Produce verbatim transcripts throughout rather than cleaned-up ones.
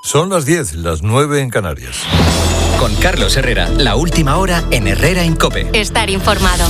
Son las diez, las nueve en Canarias. Con Carlos Herrera, la última hora en Herrera en COPE. Estar informado.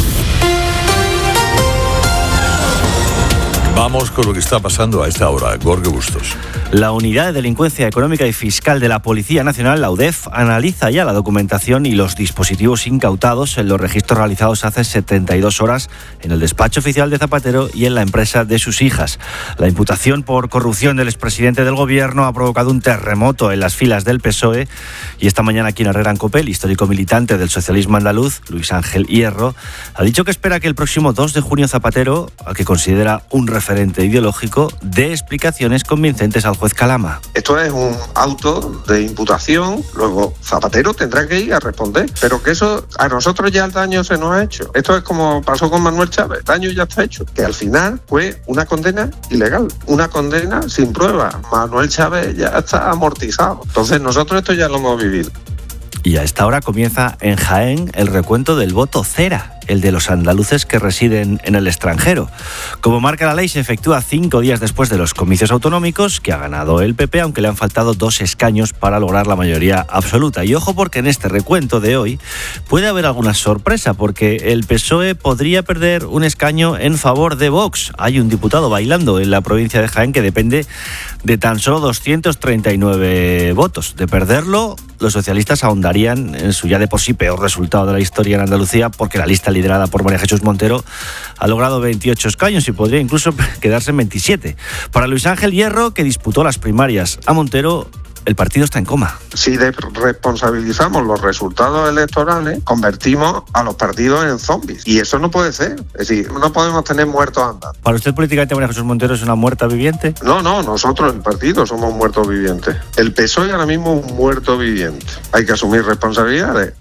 Vamos con lo que está pasando a esta hora. Jorge Bustos. La Unidad de Delincuencia Económica y Fiscal de la Policía Nacional, la U D E F, analiza ya la documentación y los dispositivos incautados en los registros realizados hace setenta y dos horas en el despacho oficial de Zapatero y en la empresa de sus hijas. La imputación por corrupción del expresidente del Gobierno ha provocado un terremoto en las filas del P S O E y esta mañana aquí en Herrera en COPE, el histórico militante del socialismo andaluz, Luis Ángel Hierro, ha dicho que espera que el próximo dos de junio Zapatero, al que considera un referente ideológico, dé explicaciones convincentes al juez Calama. Esto es un auto de imputación, luego Zapatero tendrá que ir a responder, pero que eso a nosotros ya el daño se nos ha hecho. Esto es como pasó con Manuel Chávez, el daño ya está hecho, que al final fue una condena ilegal, una condena sin prueba. Manuel Chávez ya está amortizado, entonces nosotros esto ya lo hemos vivido. Y a esta hora comienza en Jaén el recuento del voto cera, el de los andaluces que residen en el extranjero. Como marca la ley, se efectúa cinco días después de los comicios autonómicos, que ha ganado el P P, aunque le han faltado dos escaños para lograr la mayoría absoluta. Y ojo, porque en este recuento de hoy puede haber alguna sorpresa, porque el P S O E podría perder un escaño en favor de Vox. Hay un diputado bailando en la provincia de Jaén que depende de tan solo doscientos treinta y nueve votos. De perderlo, los socialistas ahondarían en su ya de por sí peor resultado de la historia en Andalucía, porque la lista liderada por María Jesús Montero ha logrado veintiocho escaños y podría incluso quedarse en veintisiete. Para Luis Ángel Hierro, que disputó las primarias a Montero, el partido está en coma. Si responsabilizamos los resultados electorales, convertimos a los partidos en zombies. Y eso no puede ser. Es decir, no podemos tener muertos andando. ¿Para usted políticamente María Jesús Montero es una muerta viviente? No, no, nosotros el partido somos muertos vivientes. El P S O E ahora mismo es un muerto viviente. Hay que asumir responsabilidades.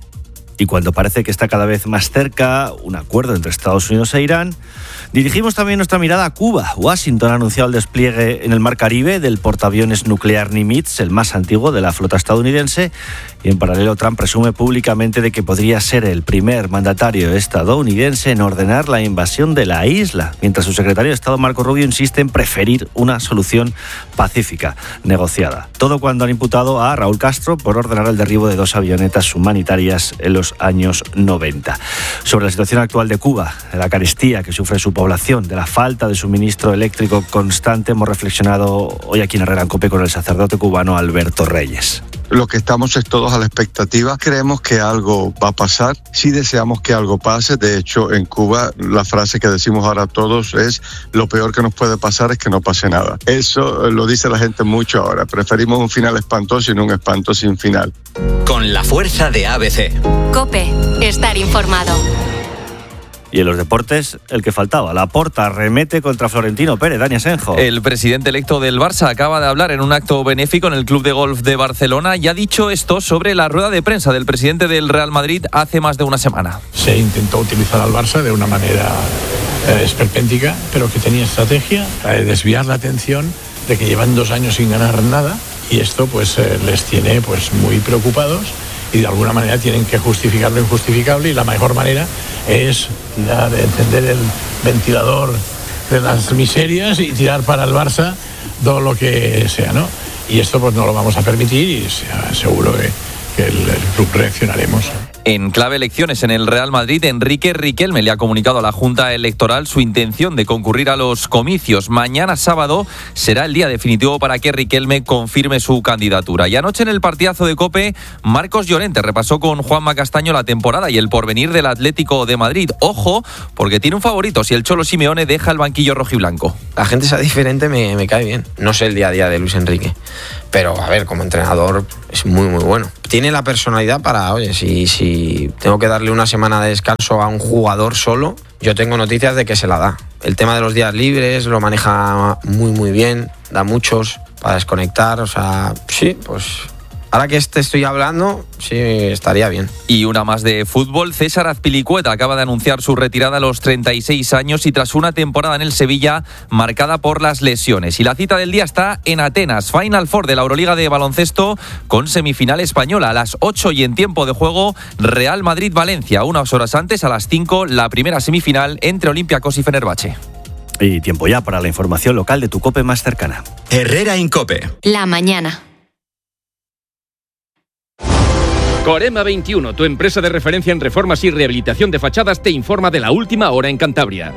Y cuando parece que está cada vez más cerca un acuerdo entre Estados Unidos e Irán, dirigimos también nuestra mirada a Cuba. Washington ha anunciado el despliegue en el Mar Caribe del portaaviones nuclear Nimitz, el más antiguo de la flota estadounidense, y en paralelo Trump presume públicamente de que podría ser el primer mandatario estadounidense en ordenar la invasión de la isla, mientras su secretario de Estado Marco Rubio insiste en preferir una solución pacífica, negociada. Todo cuando han imputado a Raúl Castro por ordenar el derribo de dos avionetas humanitarias en los años noventa. Sobre la situación actual de Cuba, de la carestía que sufre su población, de la falta de suministro eléctrico constante, hemos reflexionado hoy aquí en Herrera en COPE con el sacerdote cubano Alberto Reyes. Lo que estamos es todos a la expectativa. Creemos que algo va a pasar. Sí deseamos que algo pase. De hecho, en Cuba, la frase que decimos ahora todos es: lo peor que nos puede pasar es que no pase nada. Eso lo dice la gente mucho ahora. Preferimos un final espantoso y no un espanto sin final. Con la fuerza de A B C. COPE. Estar informado. Y en los deportes, el que faltaba. Laporta remete contra Florentino Pérez. Dani Asenjo. El presidente electo del Barça acaba de hablar en un acto benéfico en el Club de Golf de Barcelona y ha dicho esto sobre la rueda de prensa del presidente del Real Madrid hace más de una semana. Se intentó utilizar al Barça de una manera eh, esperpéntica, pero que tenía estrategia, de desviar la atención de que llevan dos años sin ganar nada y esto pues eh, les tiene pues muy preocupados. Y de alguna manera tienen que justificar lo injustificable y la mejor manera es tirar, encender el ventilador de las miserias y tirar para el Barça todo lo que sea, ¿no? Y esto pues no lo vamos a permitir y seguro que, que el, el club reaccionaremos. En clave elecciones en el Real Madrid, Enrique Riquelme le ha comunicado a la Junta Electoral su intención de concurrir a los comicios. Mañana sábado será el día definitivo para que Riquelme confirme su candidatura. Y anoche en el partidazo de COPE, Marcos Llorente repasó con Juanma Castaño la temporada y el porvenir del Atlético de Madrid. Ojo, porque tiene un favorito si el Cholo Simeone deja el banquillo rojiblanco. La gente sea diferente me, me cae bien. No sé el día a día de Luis Enrique, pero a ver, como entrenador es muy muy bueno. Tiene la personalidad para, oye, si, si tengo que darle una semana de descanso a un jugador solo, yo tengo noticias de que se la da. El tema de los días libres lo maneja muy muy bien, da muchos para desconectar, o sea, sí, pues ahora que te estoy hablando, sí, estaría bien. Y una más de fútbol. César Azpilicueta acaba de anunciar su retirada a los treinta y seis años y tras una temporada en el Sevilla marcada por las lesiones. Y la cita del día está en Atenas. Final Four de la Euroliga de baloncesto con semifinal española a las ocho y en tiempo de juego Real Madrid-Valencia. Unas horas antes, a las cinco, la primera semifinal entre Olympiacos y Fenerbahce. Y tiempo ya para la información local de tu COPE más cercana. Herrera en COPE. La mañana. Corema veintiuno, tu empresa de referencia en reformas y rehabilitación de fachadas, te informa de la última hora en Cantabria.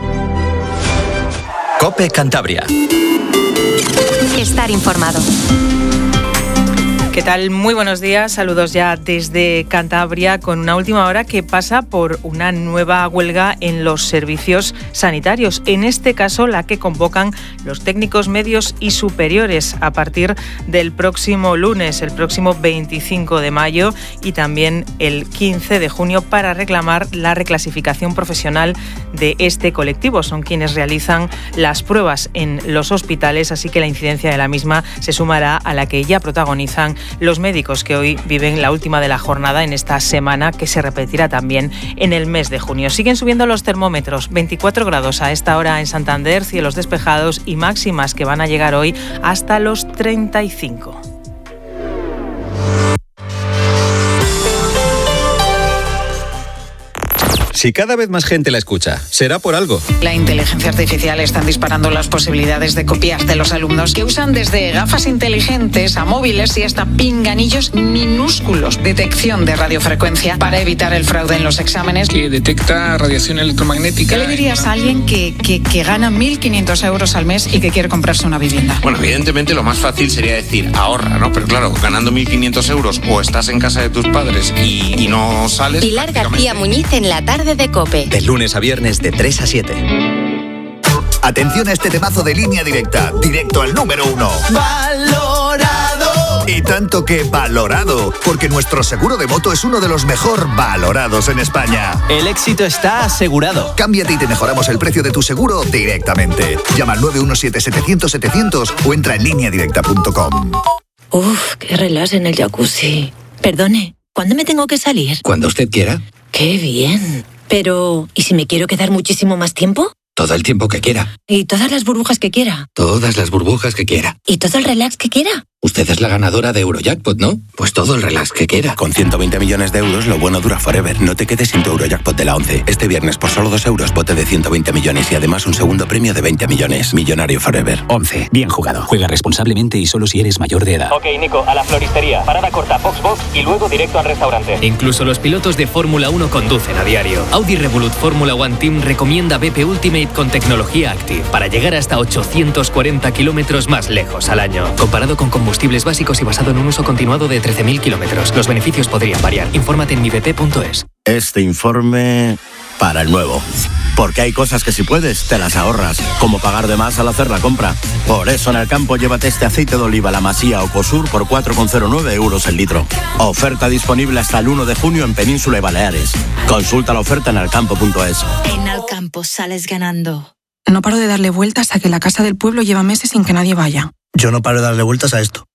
COPE Cantabria. Estar informado. ¿Qué tal? Muy buenos días, saludos ya desde Cantabria con una última hora que pasa por una nueva huelga en los servicios sanitarios, en este caso la que convocan los técnicos medios y superiores a partir del próximo lunes, el próximo veinticinco de mayo y también el quince de junio para reclamar la reclasificación profesional de este colectivo. Son quienes realizan las pruebas en los hospitales, así que la incidencia de la misma se sumará a la que ya protagonizan los médicos que hoy viven la última de la jornada en esta semana que se repetirá también en el mes de junio. Siguen subiendo los termómetros, veinticuatro grados a esta hora en Santander, cielos despejados y máximas que van a llegar hoy hasta los treinta y cinco. Si cada vez más gente la escucha, será por algo. La inteligencia artificial está disparando las posibilidades de copias de los alumnos que usan desde gafas inteligentes a móviles y hasta pinganillos minúsculos. Detección de radiofrecuencia para evitar el fraude en los exámenes. Que detecta radiación electromagnética. ¿Qué le dirías a alguien que, que, que gana mil quinientos euros al mes y que quiere comprarse una vivienda? Bueno, evidentemente lo más fácil sería decir ahorra, ¿no? Pero claro, ganando mil quinientos euros o estás en casa de tus padres y, y no sales... Pilar García Muñiz en la tarde de COPE. De lunes a viernes de tres a siete. Atención a este temazo de Línea Directa, directo al número uno. ¡Valorado! Y tanto que valorado, porque nuestro seguro de moto es uno de los mejor valorados en España. El éxito está asegurado. Cámbiate y te mejoramos el precio de tu seguro directamente. Llama al nueve uno siete setecientos setecientos o entra en línea directa punto com. Uf, qué relax en el jacuzzi. Perdone, ¿cuándo me tengo que salir? Cuando usted quiera. ¡Qué bien! Pero, ¿y si me quiero quedar muchísimo más tiempo? Todo el tiempo que quiera. ¿Y todas las burbujas que quiera? Todas las burbujas que quiera. ¿Y todo el relax que quiera? Usted es la ganadora de Eurojackpot, ¿no? Pues todo el relax que quiera. Con ciento veinte millones de euros, lo bueno dura forever. No te quedes sin tu Eurojackpot de la once. Este viernes, por solo dos euros, bote de ciento veinte millones y además un segundo premio de veinte millones. Millonario forever. once. Bien jugado. Juega responsablemente y solo si eres mayor de edad. Ok, Nico, a la floristería. Parada corta, box box y luego directo al restaurante. Incluso los pilotos de Fórmula uno conducen a diario. Audi Revolut Fórmula One Team recomienda B P Ultimate con tecnología Active para llegar hasta ochocientos cuarenta kilómetros más lejos al año. Comparado con combustibles básicos y basado en un uso continuado de trece mil kilómetros. Los beneficios podrían variar. Infórmate en mi b p punto es. Este informe para el nuevo. Porque hay cosas que si puedes, te las ahorras. Como pagar de más al hacer la compra. Por eso en el campo llévate este aceite de oliva La Masía o Cosur por cuatro coma cero nueve euros el litro. Oferta disponible hasta el uno de junio en Península y Baleares. Consulta la oferta en alcampo punto es. En Alcampo sales ganando. No paro de darle vueltas a que la casa del pueblo lleva meses sin que nadie vaya. Yo no paro de darle vueltas a esto.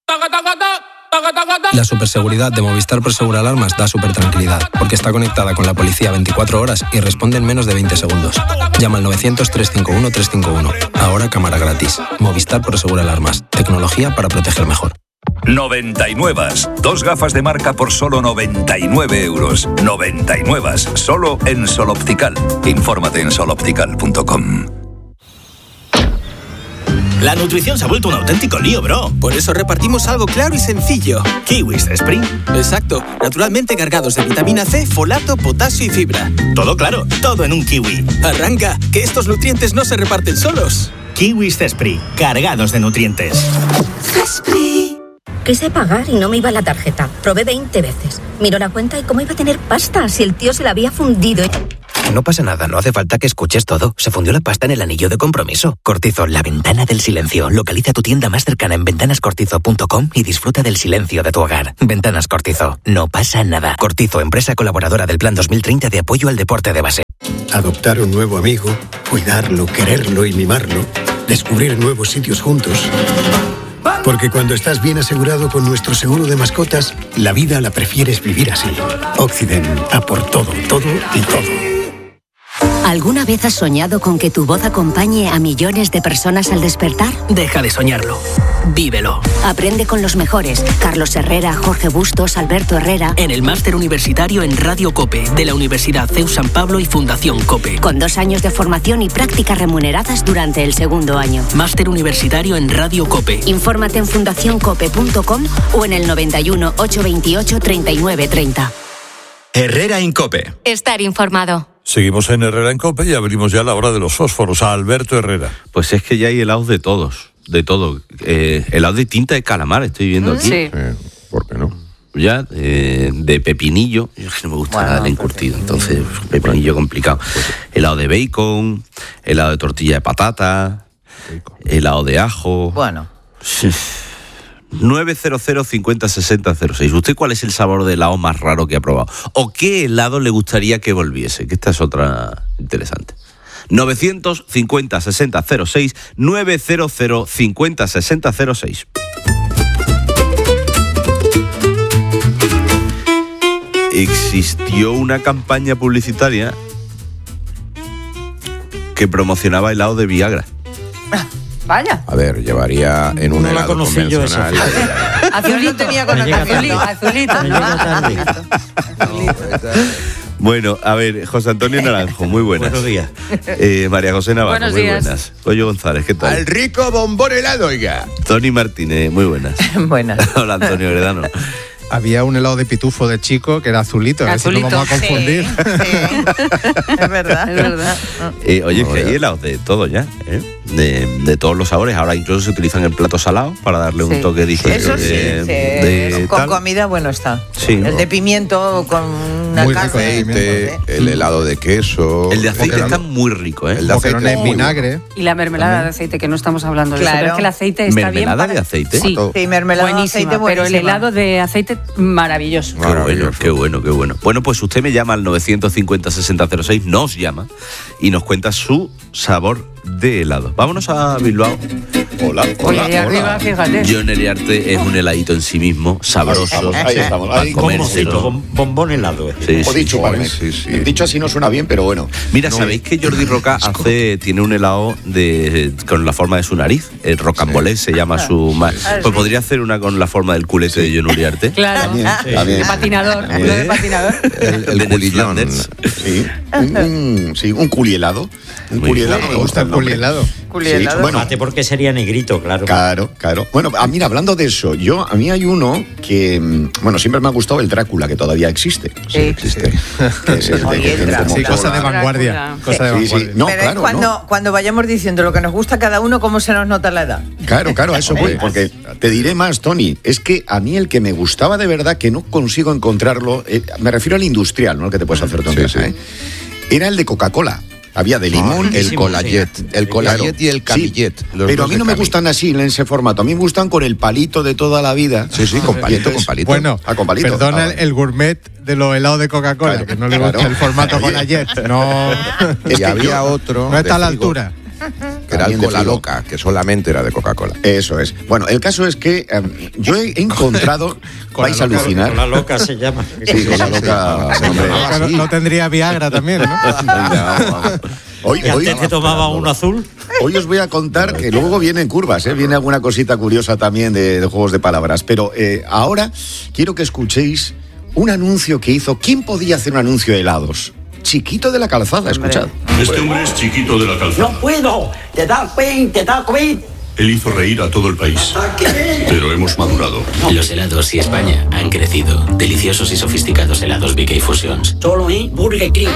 La superseguridad de Movistar Prosegur Alarmas da súper tranquilidad, porque está conectada con la policía veinticuatro horas y responde en menos de veinte segundos. Llama al novecientos, trescientos cincuenta y uno, trescientos cincuenta y uno. Ahora cámara gratis. Movistar Prosegur Alarmas. Tecnología para proteger mejor. noventa y nueve. Dos gafas de marca por solo noventa y nueve euros. noventa y nueve. Solo en Sol Optical. Infórmate en sol optical punto com. La nutrición se ha vuelto un auténtico lío, bro. Por eso repartimos algo claro y sencillo. Kiwis Spring. Exacto. Naturalmente cargados de vitamina C, folato, potasio y fibra. Todo claro, todo en un kiwi. Arranca, que estos nutrientes no se reparten solos. Kiwis Cespri, cargados de nutrientes. Cespri. Quise pagar y no me iba la tarjeta. Probé veinte veces. Miró la cuenta y cómo iba a tener pasta si el tío se la había fundido. No pasa nada, no hace falta que escuches todo. Se fundió la pasta en el anillo de compromiso. Cortizo, la ventana del silencio. Localiza tu tienda más cercana en ventanas cortizo punto com y disfruta del silencio de tu hogar. Ventanas Cortizo. No pasa nada. Cortizo, empresa colaboradora del Plan dos mil treinta de apoyo al deporte de base. Adoptar un nuevo amigo, cuidarlo, quererlo y mimarlo. Descubrir nuevos sitios juntos. Porque cuando estás bien asegurado con nuestro seguro de mascotas, la vida la prefieres vivir así. Occident, a por todo, todo y todo. ¿Alguna vez has soñado con que tu voz acompañe a millones de personas al despertar? Deja de soñarlo. Vívelo. Aprende con los mejores. Carlos Herrera, Jorge Bustos, Alberto Herrera. En el máster universitario en Radio COPE, de la Universidad C E U San Pablo y Fundación COPE. Con dos años de formación y prácticas remuneradas durante el segundo año. Máster universitario en Radio COPE. Infórmate en fundación cope punto com o en el noventa y uno, ochocientos veintiocho, treinta y nueve treinta. Herrera Incope. Estar informado. Seguimos en Herrera en COPE y abrimos ya la hora de los fósforos a Alberto Herrera. Pues es que ya hay helados de todos, de todo. Eh, helado de tinta de calamar estoy viendo aquí. Sí. Eh, ¿Por qué no? Ya, eh, de pepinillo. Yo no me gusta bueno, nada el encurtido, entonces pepinillo complicado. Helado de bacon, helado de tortilla de patata, bacon. Helado de ajo. Bueno. nueve cero cero, cincuenta, sesenta, cero seis. ¿Usted cuál es el sabor de helado más raro que ha probado? ¿O qué helado le gustaría que volviese? Que esta es otra interesante. novecientos cincuenta, sesenta, cero seis, nueve cero cero, cincuenta, sesenta, cero seis. Existió una campaña publicitaria que promocionaba helado de Viagra. Vaya. A ver, llevaría en un no helado convencional. Azulito tenía con azulito. Azulito. Bueno, a ver, José Antonio Naranjo, muy buenas. Buenos días. Eh, María José Navarro, Buenos muy días. buenas. Goyo González, ¿qué tal? Al rico bombón helado, oiga. Tony Martínez, muy buenas. Buenas. Hola, Antonio Heredano. Había un helado de pitufo de chico que era azulito, a ver si no vamos a confundir. Sí, sí. Es verdad, es verdad. Eh, oye, que hay helados de todo ya, ¿eh? de, de todos los sabores. Ahora incluso se utilizan el plato salado para darle Sí. un toque diferente. Eso sí, de, sí. de Con tal. comida bueno está. Sí. El de pimiento con una Muy carne. aceite, el helado de queso. El de aceite Boquerón. está muy rico, ¿eh? El de aceite Boquerón en muy vinagre. Y la mermelada También. de aceite, que no estamos hablando de Claro. eso, pero es que el aceite está bien ¿Mermelada para... de aceite? Sí, Sí, mermelada de buenísima, aceite pero el buenísima. helado de aceite maravilloso. Qué bueno, qué bueno, qué bueno. Bueno, pues usted me llama al novecientos cincuenta, sesenta, cero seis, nos llama y nos cuenta su sabor de helado. Vámonos a Bilbao. Hola, Oye, hola, ahí arriba, hola. fíjate. John Eliarte es un heladito en sí mismo, sabroso. Ahí estamos, para ahí comérselo. Bom- bombón helado. Sí, O sí. dicho, Joder, vale. sí, sí. Dicho así no suena bien, pero bueno. Mira, No, ¿sabéis que Jordi Roca hace, tiene un helado de, con la forma de su nariz? El rocambolé se llama su... ma- Pues podría hacer una con la forma del culete de John Uriarte. Claro. También, De también. patinador. ¿Eh? Uno de patinador. El, el De culillón. Flanders. Sí, un, un- sí, un culihelado. Un Muy culihelado. bien. Me gusta el nombre. Culihelado. Culihelado. Sí, bueno, Fíjate porque sería negrito, claro. Claro, claro. Bueno, ah, mira, hablando de eso, yo a mí hay uno que, mm, bueno, siempre me ha gustado el Drácula, que todavía existe. Sí. existe. Que es el de- Oye, que tiene como Sí, cosa de cola. vanguardia. Cosa de Sí, sí. vanguardia. No, Pero claro, es cuando, no. cuando vayamos diciendo lo que nos gusta a cada uno, cómo se nos nota la edad. Claro, claro, a eso voy, porque te diré más, Tony, es que a mí el que me gustaba de verdad, que no consigo encontrarlo, eh, me refiero al industrial, no el que te puedes hacer tú en Sí, casa, sí. ¿eh? Era el de Coca-Cola. Había de limón, el el colayet, el colayet y el camillet. los Pero a dos mí de no me Camille. gustan así en ese formato. A mí me gustan con el palito de toda la vida. Sí, sí, con palito, con palito. Bueno, Ah, con palito. perdona Ah, el, el gourmet de los helados de Coca-Cola, Claro, que no le claro. gusta el formato con la jet. No, Es Y que había yo- otro. no está a la de frigo, altura. Que era el También de cola frigo. loca, que solamente era de Coca-Cola. Eso es. Bueno, el caso es que eh, yo he encontrado, vais a loca, alucinar. Con la loca se llama. Sí, con la loca. hombre. No, no tendría Viagra también, ¿no? Hoy, Y hoy- antes te tomaba uno azul. Hoy os voy a contar que luego vienen curvas, ¿eh? Viene alguna cosita curiosa también de, de juegos de palabras. Pero eh, ahora quiero que escuchéis un anuncio que hizo. ¿Quién podía hacer un anuncio de helados? Chiquito de la Calzada, escuchad. Este hombre es Chiquito de la Calzada. No puedo, te da cuenta, te da cuenta. Él hizo reír a todo el país. Pero hemos madurado. Los helados y España han crecido. Deliciosos y sofisticados helados B K Fusions. Solo en Burger King.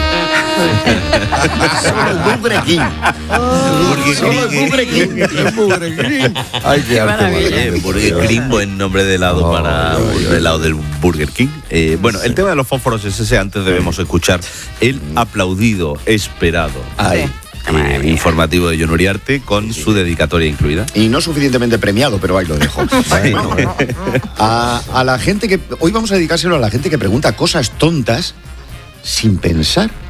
Solo Burger King. Solo Burger King. Ay, qué arte, Oye, madre. Burger King, buen nombre de helado para el helado del Burger King. Eh, bueno, el tema de los fósforos es ese. Antes debemos escuchar el aplaudido, esperado Ay. eh, informativo de John Uriarte con su dedicatoria incluida. Y no suficientemente premiado, pero ahí lo dejo. Bueno, a, a la gente que. Hoy vamos a dedicárselo a la gente que pregunta cosas tontas sin pensar.